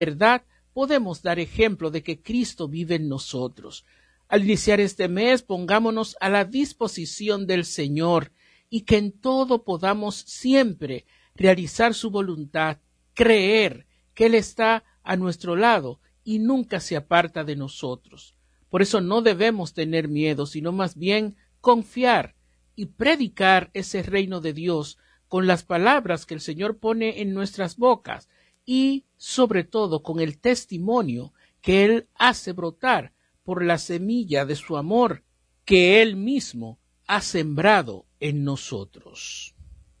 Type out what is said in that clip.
verdad podemos dar ejemplo de que Cristo vive en nosotros. Al iniciar este mes, pongámonos a la disposición del Señor y que en todo podamos siempre realizar su voluntad, creer que Él está a nuestro lado y nunca se aparta de nosotros. Por eso no debemos tener miedo, sino más bien confiar y predicar ese reino de Dios con las palabras que el Señor pone en nuestras bocas y sobre todo con el testimonio que Él hace brotar por la semilla de su amor que Él mismo ha sembrado en nosotros.